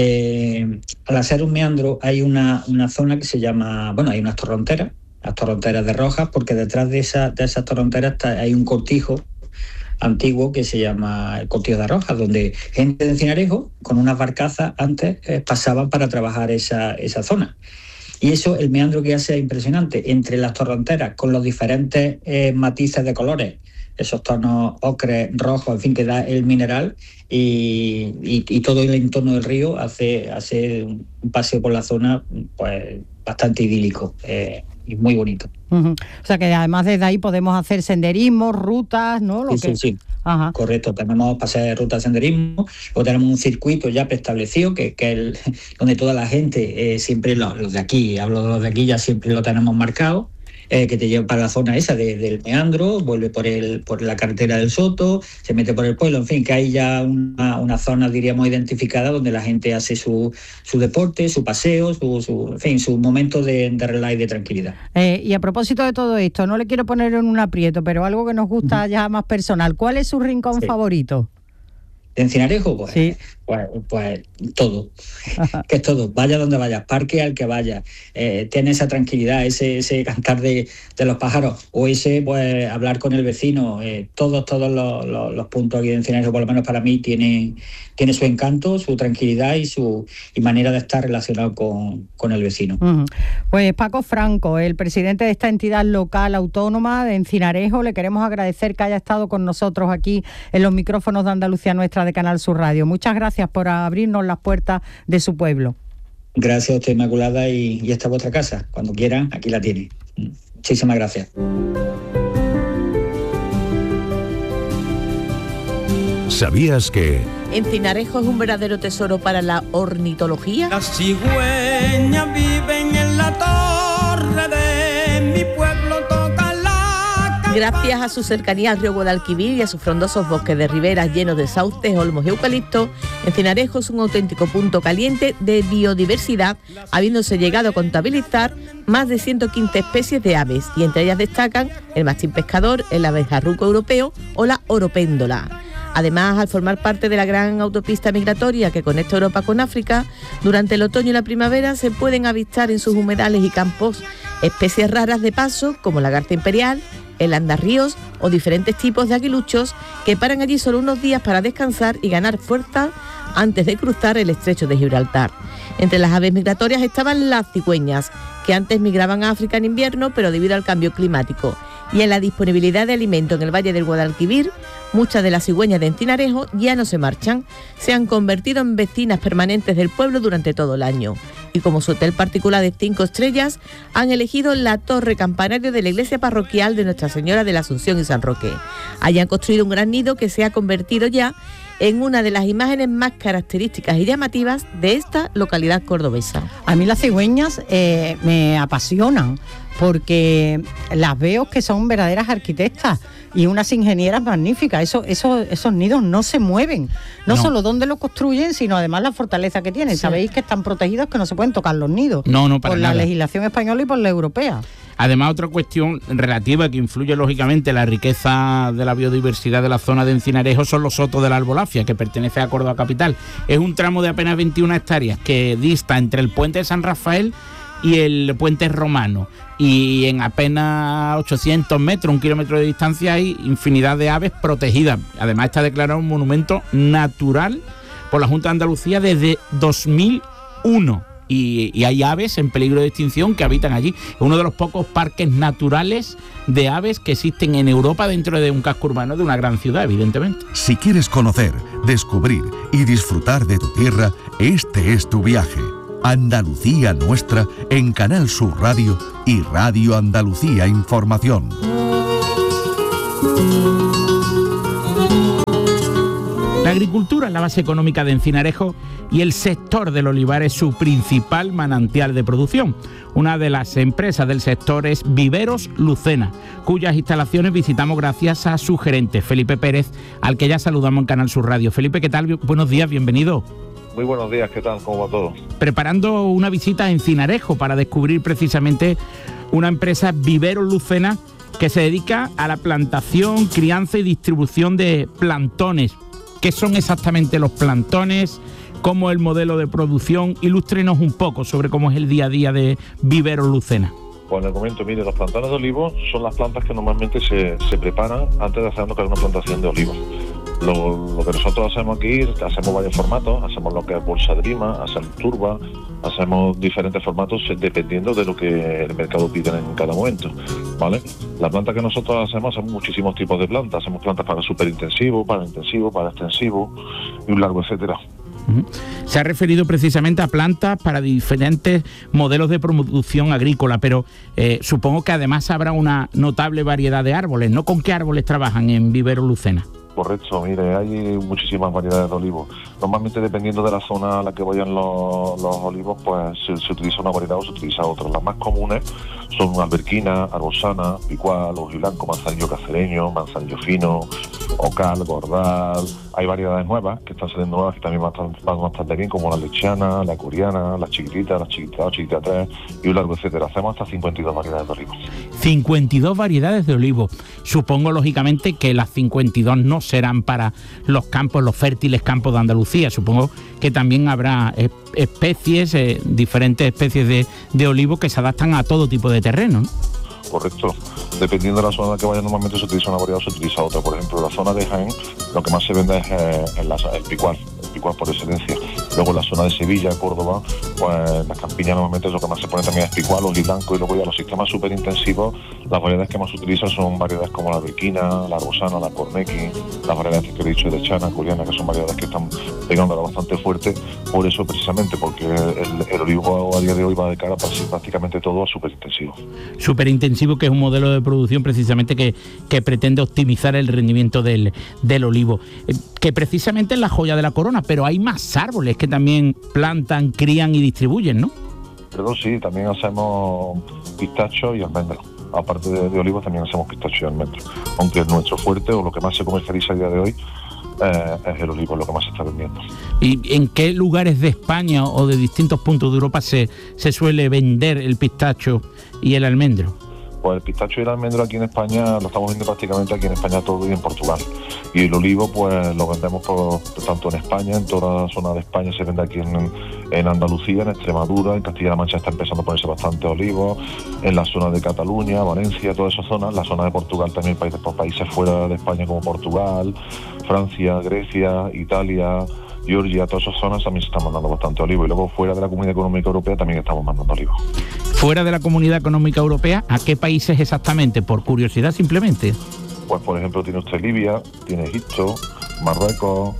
S13: al hacer un meandro hay una zona que se llama, bueno, hay unas torronteras de Rojas, porque detrás de esas torronteras hay un cortijo antiguo que se llama el Cortijo de Rojas, donde gente de Encinarejo con unas barcazas antes pasaban para trabajar esa zona. Y eso, el meandro que hace es impresionante, entre las torronteras, con los diferentes matices de colores, esos tonos ocre, rojos, en fin, que da el mineral, y todo el entorno del río hace un paseo por la zona pues bastante idílico y muy bonito.
S10: O sea que además desde ahí podemos hacer senderismo, rutas, ¿no?
S13: Sí. Ajá. Correcto, tenemos paseos de ruta de senderismo, o tenemos un circuito ya preestablecido, que es donde toda la gente, siempre los de aquí, hablo de los de aquí, ya siempre lo tenemos marcado, que te lleva para la zona esa del meandro, vuelve por la carretera del Soto, se mete por el pueblo, en fin, que hay ya una zona, diríamos, identificada, donde la gente hace su deporte, su paseo, en fin, su momento de relax y de tranquilidad.
S10: Y a propósito de todo esto, no le quiero poner en un aprieto, pero algo que nos gusta ya más personal, ¿cuál es su rincón favorito?
S13: ¿De Encinarejo? Pues todo, que es todo, vaya donde vayas, parque al que vayas, tiene esa tranquilidad, ese cantar de los pájaros, o ese pues hablar con el vecino, todos los puntos aquí de Encinarejo, por lo menos para mí, tiene su encanto, su tranquilidad y manera de estar relacionado con el vecino.
S10: Pues Paco Franco, el presidente de esta entidad local autónoma de Encinarejo, le queremos agradecer que haya estado con nosotros aquí en los micrófonos de Andalucía Nuestra de Canal Sur Radio. Muchas gracias por abrirnos las puertas de su pueblo.
S13: Gracias a usted, Inmaculada, y esta es vuestra casa. Cuando quieran, aquí la tiene. Muchísimas gracias.
S12: ¿Sabías que
S4: Encinarejo es un verdadero tesoro para la ornitología?
S14: Las cigüeñas viven en la torre de mi pueblo, tocan la
S4: Gracias a su cercanía al río Guadalquivir y a sus frondosos bosques de riberas llenos de sauces, olmos y eucaliptos, Encinarejo es un auténtico punto caliente de biodiversidad, habiéndose llegado a contabilizar más de 115 especies de aves, y entre ellas destacan el mastín pescador, el abejarruco europeo o la oropéndola. Además, al formar parte de la gran autopista migratoria que conecta Europa con África, durante el otoño y la primavera se pueden avistar en sus humedales y campos especies raras de paso como la garza imperial, el andarríos o diferentes tipos de aguiluchos que paran allí solo unos días para descansar y ganar fuerza antes de cruzar el estrecho de Gibraltar. Entre las aves migratorias estaban las cigüeñas, que antes migraban a África en invierno, pero debido al cambio climático y en la disponibilidad de alimento en el Valle del Guadalquivir, muchas de las cigüeñas de Encinarejo ya no se marchan, se han convertido en vecinas permanentes del pueblo durante todo el año. Y como su hotel particular de 5 estrellas, han elegido la torre campanario de la iglesia parroquial de Nuestra Señora de la Asunción y San Roque. Allí han construido un gran nido que se ha convertido ya en una de las imágenes más características y llamativas de esta localidad cordobesa.
S10: A mí las cigüeñas me apasionan, porque las veo que son verdaderas arquitectas y unas ingenieras magníficas. Esos nidos no se mueven, no solo donde lo construyen, sino además la fortaleza que tienen. Sí. Sabéis que están protegidos, que no se pueden tocar los nidos.
S2: No, para
S10: por
S2: nada.
S10: La legislación española y por la europea.
S2: Además, otra cuestión relativa que influye lógicamente en la riqueza de la biodiversidad de la zona de Encinarejo son los sotos de la Albolafia, que pertenece a Córdoba capital. Es un tramo de apenas 21 hectáreas que dista entre el puente de San Rafael y el puente romano. Y en apenas 800 metros, 1 kilómetro de distancia, hay infinidad de aves protegidas. Además está declarado un monumento natural por la Junta de Andalucía desde 2001. Y hay aves en peligro de extinción que habitan allí. Es uno de los pocos parques naturales de aves que existen en Europa dentro de un casco urbano de una gran ciudad, evidentemente.
S12: Si quieres conocer, descubrir y disfrutar de tu tierra, este es tu viaje. Andalucía Nuestra en Canal Sur Radio y Radio Andalucía Información.
S2: La agricultura es la base económica de Encinarejo y el sector del olivar es su principal manantial de producción. Una de las empresas del sector es Viveros Lucena, cuyas instalaciones visitamos gracias a su gerente, Felipe Pérez, al que ya saludamos en Canal Sur Radio. Felipe, ¿qué tal? Buenos días, bienvenido.
S15: Muy buenos días, ¿qué tal? ¿Cómo va todo?
S2: Preparando una visita a Encinarejo para descubrir precisamente una empresa Viveros Lucena que se dedica a la plantación, crianza y distribución de plantones. ¿Qué son exactamente los plantones? ¿Cómo es el modelo de producción? Ilústrenos un poco sobre cómo es el día a día de Viveros Lucena.
S15: Pues le comento, mire, los plantones de olivos son las plantas que normalmente se preparan antes de hacer lo que es una plantación de olivos. Lo que nosotros hacemos aquí, hacemos varios formatos, hacemos lo que es bolsa de lima, hacemos turba, hacemos diferentes formatos dependiendo de lo que el mercado pide en cada momento, ¿vale? La planta que nosotros hacemos muchísimos tipos de plantas, hacemos plantas para superintensivo, para intensivo, para extensivo y un largo etcétera.
S2: Se ha referido precisamente a plantas para diferentes modelos de producción agrícola, pero supongo que además habrá una notable variedad de árboles, ¿no? ¿Con qué árboles trabajan en Viveros Lucena?
S15: Correcto, mire, hay muchísimas variedades de olivos. Normalmente, dependiendo de la zona a la que vayan los olivos, pues se utiliza una variedad o se utiliza otra. Las más comunes son alberquina, arbosana, picual, ojiblanco, manzanillo cacereño, manzanillo fino, ocal, gordal. Hay variedades nuevas que están saliendo nuevas que también van bastante bien, como la lechana, la coreana, las chiquititas, la chiquita 3 y un largo etcétera. Hacemos hasta 52 variedades de olivos. 52 variedades de olivos. Supongo, lógicamente, que las 52 no serán para los campos, los fértiles campos de Andalucía. Supongo que también habrá especies, diferentes especies de olivos que se adaptan a todo tipo de terreno, ¿no? Correcto. Dependiendo de la zona que vaya, normalmente se utiliza una variedad o se utiliza otra. Por ejemplo, la zona de Jaén, lo que más se vende es el picual por excelencia. Luego en la zona de Sevilla, Córdoba, pues las campiñas normalmente es lo que más se pone también es picual, ojiblanco, y luego ya los sistemas superintensivos, las variedades que más se utilizan son variedades como la alberquina, la arbosana, la cornequi, las variedades que he dicho de chana, coreana, que son variedades que están pegando bastante fuerte, por eso precisamente, porque el olivo a día de hoy va de cara prácticamente todo a superintensivo.
S2: Superintensivo, que es un modelo de producción precisamente que pretende optimizar el rendimiento del olivo, que precisamente es la joya de la corona, pero hay más árboles que también plantan, crían y distribuyen, ¿no?
S15: Perdón, sí, también hacemos pistacho y almendro. Aparte de olivos también hacemos pistacho y almendro. Aunque nuestro fuerte o lo que más se comercializa a día de hoy es el olivo, lo que más se está vendiendo.
S2: ¿Y en qué lugares de España o de distintos puntos de Europa se suele vender el pistacho y el almendro?
S15: Pues el pistacho y el almendro aquí en España lo estamos viendo prácticamente aquí en España todo y en Portugal. Y el olivo pues lo vendemos tanto en España, en toda la zona de España se vende aquí en Andalucía, en Extremadura, en Castilla-La Mancha está empezando a ponerse bastante olivo, en la zona de Cataluña, Valencia, todas esas zonas, la zona de Portugal también, países fuera de España como Portugal, Francia, Grecia, Italia, Georgia, todas esas zonas también se están mandando bastante olivo. Y luego fuera de la Comunidad Económica Europea también estamos mandando olivo.
S2: ¿Fuera de la Comunidad Económica Europea, a qué países exactamente? Por curiosidad simplemente.
S15: Pues por ejemplo tiene usted Libia, tiene Egipto, Marruecos,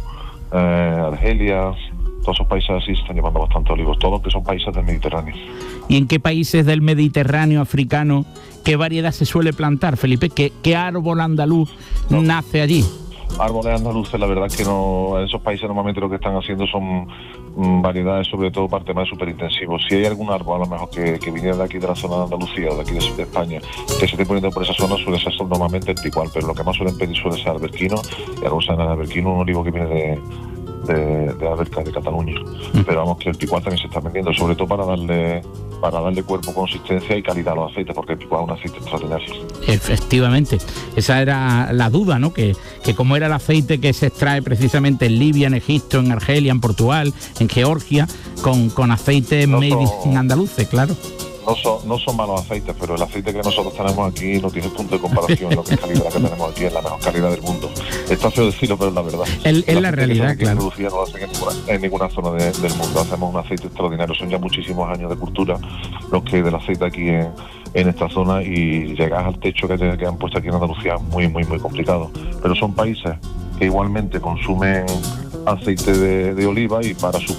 S15: Argelia, todos esos países así se están llevando bastante olivos, todos que son países del Mediterráneo.
S2: ¿Y en qué países del Mediterráneo africano, qué variedad se suele plantar, Felipe? ¿Qué árbol andaluz nace allí?
S15: Árboles andaluces, la verdad es que no, en esos países normalmente lo que están haciendo son variedades, sobre todo para temas superintensivos. Si hay algún árbol a lo mejor que viniera de aquí de la zona de Andalucía o de aquí de España que se esté poniendo por esa zona, suele ser normalmente el picual, pero lo que más suelen pedir suele ser alberquino, y arbosana de alberquino, un olivo que viene de Alberca, de Cataluña. Pero vamos, que el picual también se está vendiendo, sobre todo para darle cuerpo, consistencia y calidad a los aceites, porque el picual es un aceite extraordinario.
S2: Efectivamente, esa era la duda, ¿no? Que como era el aceite que se extrae precisamente en Libia, en Egipto, en Argelia, en Portugal, en Georgia, con aceite made in andaluces, claro.
S15: no son malos aceites, pero el aceite que nosotros tenemos aquí no tiene punto de comparación. Lo que es calidad que tenemos aquí es la mejor calidad del mundo. Está feo decirlo, pero es la verdad.
S2: Es la realidad, claro.
S15: Andalucía no lo hacen en ninguna zona del mundo. Hacemos un aceite extraordinario. Son ya muchísimos años de cultura los que del aceite aquí en esta zona, y llegar al techo que han puesto aquí en Andalucía es muy, muy, muy complicado. Pero son países que igualmente consumen aceite de oliva, y para su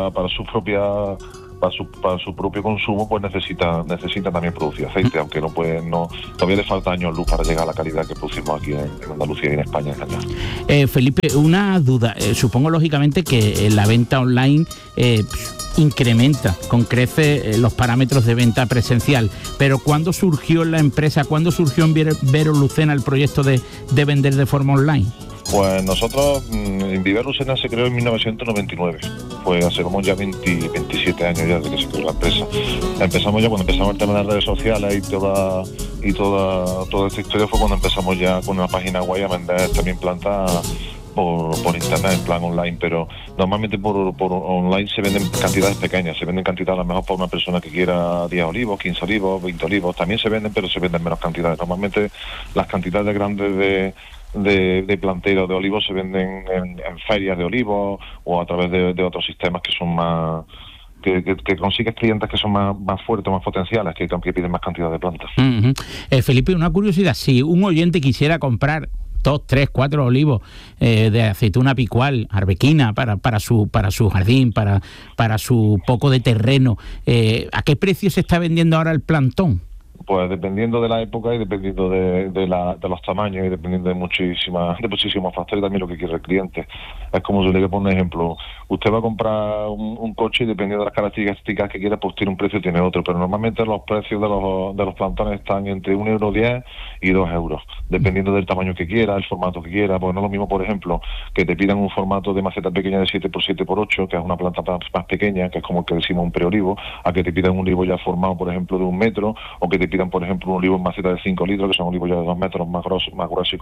S15: propio consumo pues necesita también producir aceite, aunque todavía le falta años luz para llegar a la calidad que producimos aquí en Andalucía y en España en general.
S2: Felipe, una duda. Supongo lógicamente que la venta online incrementa con crece los parámetros de venta presencial, pero ¿cuándo surgió en la empresa, cuándo surgió en Vivero Lucena el proyecto de vender de forma online?
S15: Pues nosotros, en Vivero Lucena se creó en 1999, pues hace como ya 27 años ya desde que se creó la empresa. Empezamos ya cuando empezamos el tema de las redes sociales y toda esta historia fue cuando empezamos ya con una página web a vender también plantas por internet, en plan online, pero normalmente por online se venden cantidades pequeñas, se venden cantidades a lo mejor por una persona que quiera 10 olivos, 15 olivos, 20 olivos, también se venden, pero se venden menos cantidades. Normalmente las cantidades grandes de planteros de olivos se venden en ferias de olivos o a través de otros sistemas que son más que consigues clientes que son más fuertes, más potenciales, que piden más cantidad de plantas.
S2: Felipe, una curiosidad, si un oyente quisiera comprar 2, 3, 4 olivos de aceituna picual, arbequina para su jardín, para su poco de terreno, ¿a qué precio se está vendiendo ahora el plantón?
S15: Pues dependiendo de la época y dependiendo de los tamaños y dependiendo de muchísimos factores, también lo que quiere el cliente. Es como si le pongo un ejemplo. Usted va a comprar un coche y dependiendo de las características que quiera, pues tiene un precio y tiene otro. Pero normalmente los precios de los plantones están entre 1,10 € y 2 euros, dependiendo del tamaño que quiera, el formato que quiera. Pues no es lo mismo, por ejemplo, que te pidan un formato de maceta pequeña de 7x7x8, que es una planta más pequeña, que es como el que decimos un preolivo, a que te pidan un olivo ya formado, por ejemplo, de 1 metro, o que te pidan, por ejemplo, un olivo en maceta de 5 litros, que son olivos ya de 2 metros, más gruesos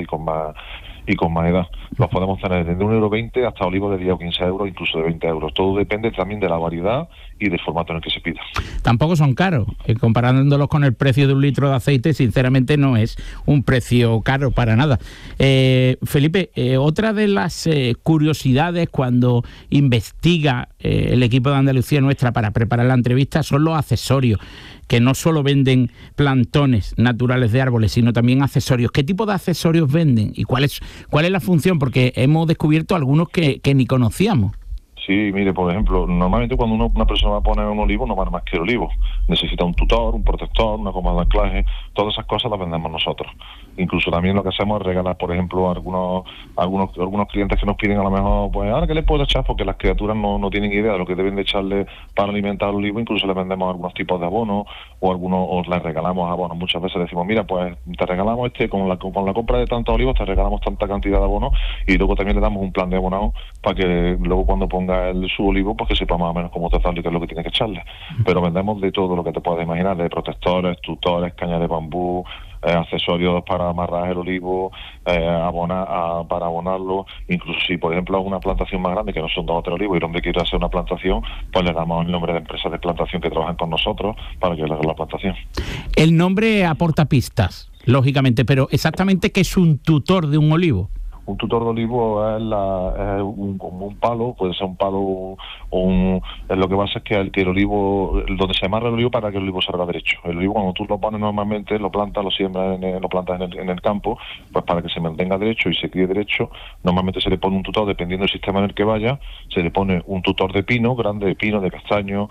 S15: y con más edad. Los podemos tener desde 1,20 € hasta olivos de 10 o 15 euros, incluso de 20 euros. Todo depende también de la variedad y del formato en el que se pida.
S2: Tampoco son caros. Comparándolos con el precio de un litro de aceite, sinceramente no es un precio caro para nada. Felipe, otra de las curiosidades cuando investiga el equipo de Andalucía Nuestra para preparar la entrevista son los accesorios, que no solo venden plantones naturales de árboles, sino también accesorios. ¿Qué tipo de accesorios venden y cuál es la función? Porque hemos descubierto algunos que ni conocíamos.
S15: Sí, mire, por ejemplo, normalmente cuando una persona va a poner un olivo no va más que el olivo. Necesita un tutor, un protector, una goma de anclaje, todas esas cosas las vendemos nosotros. Incluso también lo que hacemos es regalar, por ejemplo, a algunos clientes que nos piden a lo mejor, pues ahora que le puedo echar, porque las criaturas no tienen idea de lo que deben de echarle para alimentar el olivo. Incluso le vendemos algunos tipos de abonos o les regalamos abonos. Muchas veces decimos, mira, pues te regalamos con la compra de tantos olivos te regalamos tanta cantidad de abonos, y luego también le damos un plan de abonado para que luego cuando ponga su olivo, pues que sepa más o menos cómo tratarlo y qué es lo que tiene que echarle. Pero vendemos de todo lo que te puedes imaginar, de protectores, tutores, cañas de bambú, accesorios para amarrar el olivo, para abonarlo. Incluso si, por ejemplo, es una plantación más grande, que no son 2 o 3 olivos, y el hombre quiere hacer una plantación, pues le damos el nombre de empresas de plantación que trabajan con nosotros para que le hagan la plantación.
S2: El nombre aporta pistas, lógicamente, pero exactamente ¿qué es un tutor de un olivo?
S15: Un tutor de olivo es como un palo, puede ser un palo lo que pasa es que el olivo, donde se amarra el olivo para que el olivo salga derecho. El olivo, cuando tú lo pones normalmente, lo plantas, lo siembras, lo plantas en el campo, pues para que se mantenga derecho y se críe derecho, normalmente se le pone un tutor, dependiendo del sistema en el que vaya, se le pone un tutor de pino, grande, de pino, de castaño,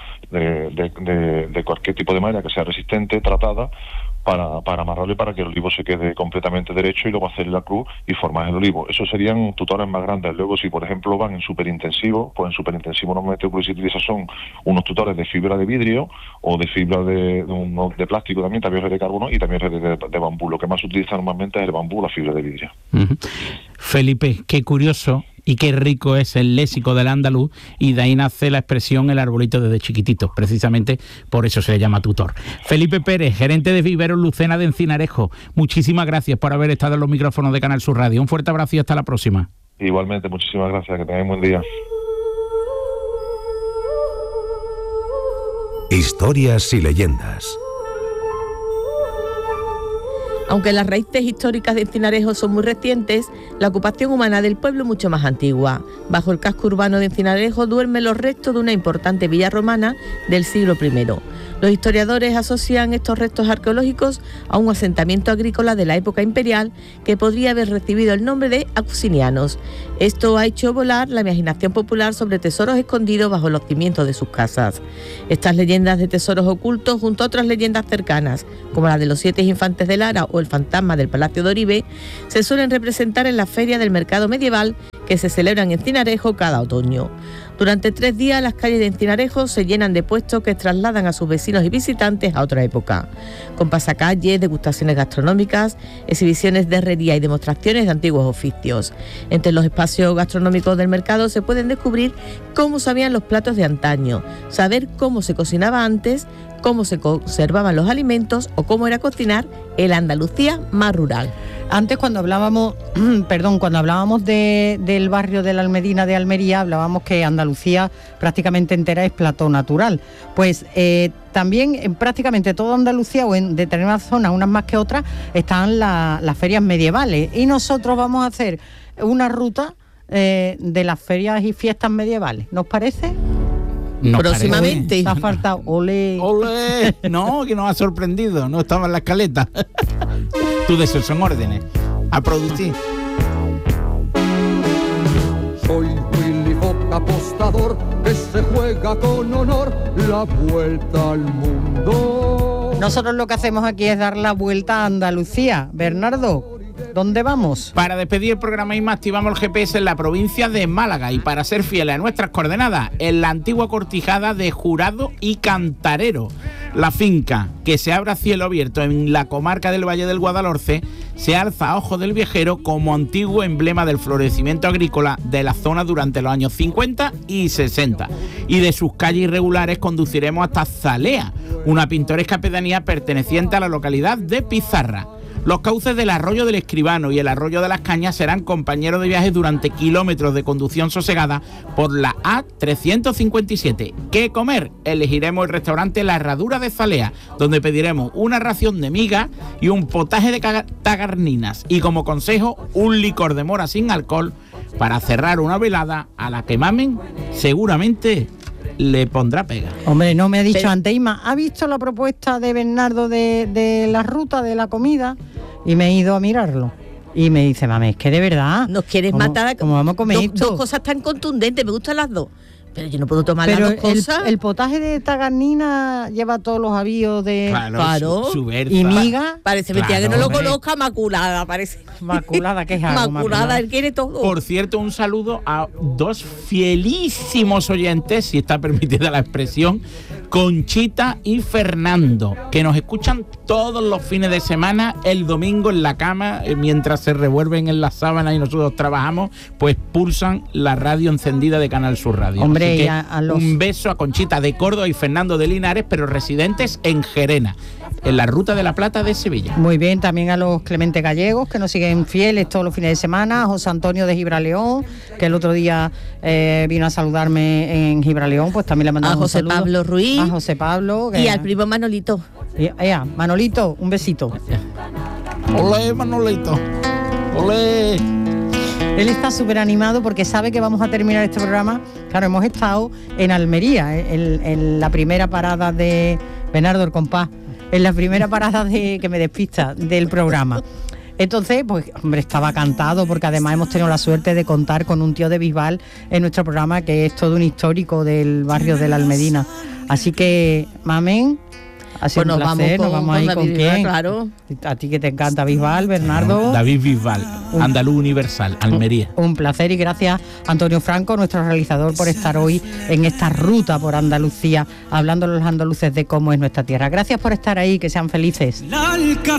S15: de cualquier tipo de madera que sea resistente, tratada, para amarrarlo y para que el olivo se quede completamente derecho, y luego hacer la cruz y formar el olivo. Esos serían tutores más grandes. Luego, si por ejemplo van en superintensivo, pues en superintensivo normalmente lo que se utiliza son unos tutores de fibra de vidrio o de fibra de plástico también de carbono, y también de bambú. Lo que más se utiliza normalmente es el bambú, la fibra de vidrio.
S2: Felipe, qué curioso y qué rico es el léxico del andaluz, y de ahí nace la expresión el arbolito desde chiquitito, precisamente por eso se le llama tutor. Felipe Pérez, gerente de Vivero Lucena de Encinarejo, muchísimas gracias por haber estado en los micrófonos de Canal Sur Radio. Un fuerte abrazo y hasta la próxima.
S15: Igualmente, muchísimas gracias, que tengáis buen día.
S16: Historias y leyendas.
S4: Aunque las raíces históricas de Encinarejo son muy recientes, la ocupación humana del pueblo es mucho más antigua. Bajo el casco urbano de Encinarejo duermen los restos de una importante villa romana del siglo I. Los historiadores asocian estos restos arqueológicos a un asentamiento agrícola de la época imperial que podría haber recibido el nombre de Auxinianos. Esto ha hecho volar la imaginación popular sobre tesoros escondidos bajo los cimientos de sus casas. Estas leyendas de tesoros ocultos, junto a otras leyendas cercanas, como la de los 7 infantes de Lara o el fantasma del Palacio de Oribe, se suelen representar en la feria del mercado medieval que se celebra en Encinarejo cada otoño. Durante 3 días las calles de Encinarejo se llenan de puestos que trasladan a sus vecinos y visitantes a otra época, con pasacalles, degustaciones gastronómicas, exhibiciones de herrería y demostraciones de antiguos oficios. Entre los espacios gastronómicos del mercado se pueden descubrir cómo sabían los platos de antaño, saber cómo se cocinaba antes, cómo se conservaban los alimentos o cómo era cocinar en la Andalucía más rural.
S10: Antes cuando hablábamos, del barrio de la Almedina de Almería, hablábamos que Andalucía prácticamente entera es plató natural. Pues también en prácticamente toda Andalucía o en determinadas zonas, unas más que otras, están las ferias medievales. Y nosotros vamos a hacer una ruta de las ferias y fiestas medievales. ¿Nos parece?
S2: No
S10: próximamente. Te ha faltado ole.
S2: ¡Ole! No, que nos ha sorprendido. No estaba en la escaleta. Tú de esos son órdenes. A producir.
S17: Soy Willy Fox, apostador, que se juega con honor la vuelta al mundo.
S10: Nosotros lo que hacemos aquí es dar la vuelta a Andalucía. Bernardo, ¿dónde vamos?
S2: Para despedir el programa IMA activamos el GPS en la provincia de Málaga y para ser fieles a nuestras coordenadas, en la antigua cortijada de Jurado y Cantarero. La finca, que se abre a cielo abierto en la comarca del Valle del Guadalhorce, se alza a ojo del viajero como antiguo emblema del florecimiento agrícola de la zona durante los años 50 y 60. Y de sus calles irregulares conduciremos hasta Zalea, una pintoresca pedanía perteneciente a la localidad de Pizarra. Los cauces del Arroyo del Escribano y el Arroyo de las Cañas serán compañeros de viaje durante kilómetros de conducción sosegada por la A357. ¿Qué comer? Elegiremos el restaurante La Herradura de Zalea, donde pediremos una ración de migas y un potaje de tagarninas. Y como consejo, un licor de mora sin alcohol para cerrar una velada a la que Mamen seguramente le pondrá pega.
S10: Hombre, no me ha dicho antes, Isma, ¿ha visto la propuesta de Bernardo de la ruta de la comida? Y me he ido a mirarlo. Y me dice, mami, es que de verdad...
S4: Nos quieres matar.
S10: ¿Cómo vamos a comer
S4: dos cosas tan contundentes, me gustan las dos. Pero yo no puedo tomar las dos cosas.
S10: El potaje de tagarnina lleva todos los avíos de...
S2: Claro. Su
S10: y miga.
S4: Parece mentira que no lo conozca, Maculada, parece.
S10: Maculada, ¿qué es algo?
S4: Maculada, él quiere todo.
S2: Por cierto, un saludo a 2 fielísimos oyentes, si está permitida la expresión, Conchita y Fernando, que nos escuchan todos los fines de semana, el domingo en la cama, mientras se revuelven en las sábanas y nosotros trabajamos, pues pulsan la radio encendida de Canal Sur Radio.
S10: Hombre,
S2: así que un beso a Conchita de Córdoba y Fernando de Linares, pero residentes en Gerena, en la Ruta de la Plata de Sevilla.
S10: Muy bien, también a los Clemente Gallegos, que nos siguen fieles todos los fines de semana, a José Antonio de Gibraleón, que el otro día vino a saludarme en Gibraleón, pues también le mandamos
S4: a José
S10: un saludo.
S4: Pablo Ruiz.
S10: A José Pablo.
S4: Y al primo Manolito.
S10: Manolito, un besito.
S2: Olé, Manolito. Olé.
S10: Él está súper animado porque sabe que vamos a terminar este programa. Claro, hemos estado en Almería, en la primera parada de Bernardo el compás, en la primera parada de que me despista del programa. Entonces, pues, hombre, estaba cantado porque además hemos tenido la suerte de contar con un tío de Bisbal en nuestro programa que es todo un histórico del barrio de la Almedina. Así que, mamen, ha sido un placer. Nos vamos a ir con quién.
S4: Claro.
S10: A ti que te encanta Bisbal, Bernardo.
S2: David Bisbal, Andaluz Universal, Almería.
S10: Un placer y gracias Antonio Franco, nuestro realizador, por estar hoy en esta ruta por Andalucía, hablando a los andaluces de cómo es nuestra tierra. Gracias por estar ahí, que sean felices.